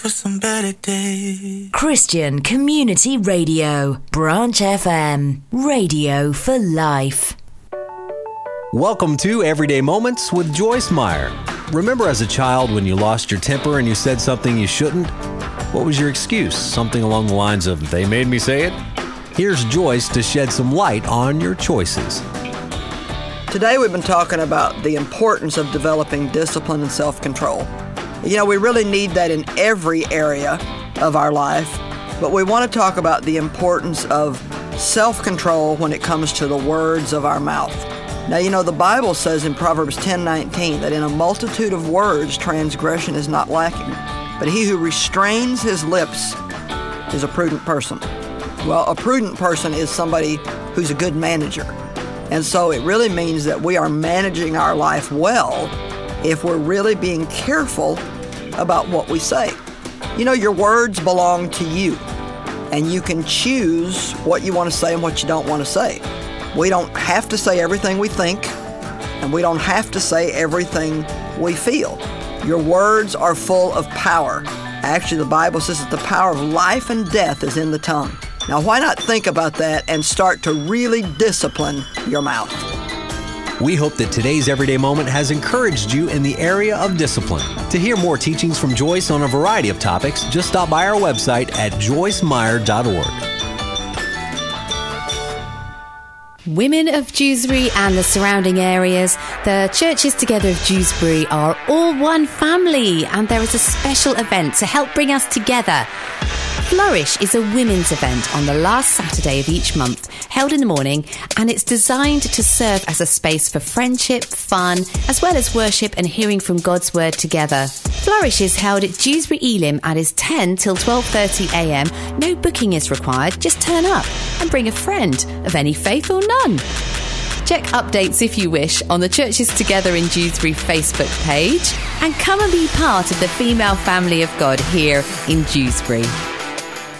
for some better days. Christian Community Radio, Branch FM, radio for life. Welcome to Everyday Moments with Joyce Meyer. Remember as a child when you lost your temper and you said something you shouldn't? What was your excuse? Something along the lines of, they made me say it? Here's Joyce to shed some light on your choices. Today we've been talking about the importance of developing discipline and self-control. You know, we really need that in every area of our life, but we want to talk about the importance of self-control when it comes to the words of our mouth. Now, you know, the Bible says in Proverbs 10:19 that in a multitude of words transgression is not lacking, but he who restrains his lips is a prudent person. Well, a prudent person is somebody who's a good manager. And so it really means that we are managing our life well if we're really being careful about what we say. You know, your words belong to you, and you can choose what you want to say and what you don't want to say. We don't have to say everything we think, and we don't have to say everything we feel. Your words are full of power. Actually, the Bible says that the power of life and death is in the tongue. Now, why not think about that and start to really discipline your mouth? We hope that today's Everyday Moment has encouraged you in the area of discipline. To hear more teachings from Joyce on a variety of topics, just stop by our website at joycemeyer.org. Women of Dewsbury and the surrounding areas, the Churches Together of Dewsbury are all one family, and there is a special event to help bring us together. Flourish is a women's event on the last Saturday of each month, held in the morning, and it's designed to serve as a space for friendship, fun, as well as worship and hearing from God's Word together. Flourish is held at Dewsbury Elim and is 10 till 12:30am. No booking is required, just turn up and bring a friend of any faith or none. Check updates if you wish on the Churches Together in Dewsbury Facebook page, and come and be part of the female family of God here in Dewsbury.